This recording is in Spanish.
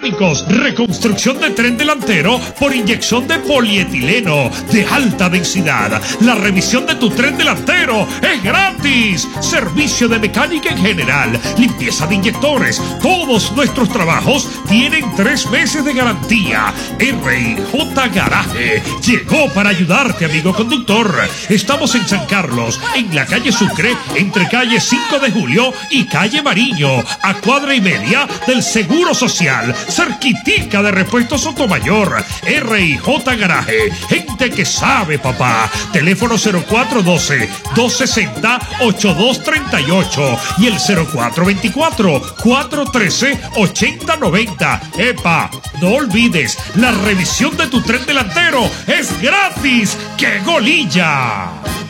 mecánicos, reconstrucción de tren delantero por inyección de polietileno de alta densidad. La revisión de tu tren delantero es gratis. Servicio de mecánica en general, limpieza de inyectores. Todos nuestros trabajos tienen 3 meses de garantía. R&J Garaje llegó para ayudarte, amigo conductor. Estamos en San Carlos, en la calle Sucre, entre calle 5 de Julio y calle Mariño, a cuadra y media del Seguro Social, cerquitica de Repuestos Sotomayor. R&J Garaje, gente que sabe, papá. Teléfono 0412-260-8238 y el 0424-413-8090. ¡Epa! No olvides, la revisión de tu tren delantero es gratis. ¡Qué golilla!